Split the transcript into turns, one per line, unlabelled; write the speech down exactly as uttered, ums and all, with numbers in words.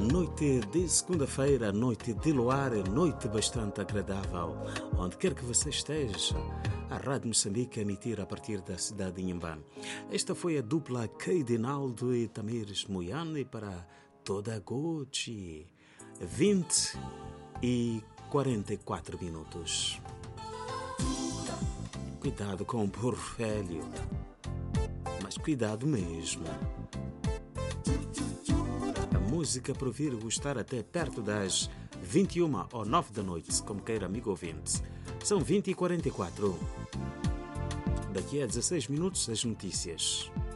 Noite de segunda-feira, noite de luar, noite bastante agradável. Onde quer que você esteja, a Rádio Moçambique a emitir a partir da cidade de Inhambane. Esta foi a dupla Keidinaldo e Tamires Moiane para toda a Gucci. vinte e quarenta e quatro minutos. Cuidado com o burro velho, mas cuidado mesmo. A música para ouvir e gostar até perto das vinte e uma ou nove da noite, como queira, amigo ouvinte. São vinte e quarenta e quatro. Daqui a dezesseis minutos as notícias.